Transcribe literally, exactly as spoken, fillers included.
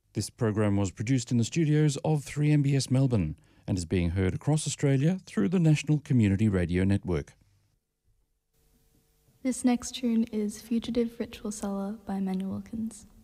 This program was produced in the studios of three M B S Melbourne and is being heard across Australia through the National Community Radio Network. This next tune is Fugitive Ritual Seller by Emmanuel Wilkins.